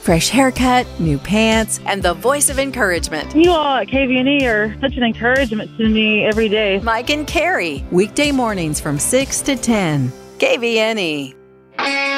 fresh haircut, new pants, and the voice of encouragement. You all at KVNE are such an encouragement to me every day. Mike and Carrie, weekday mornings from 6 to 10. KVNE.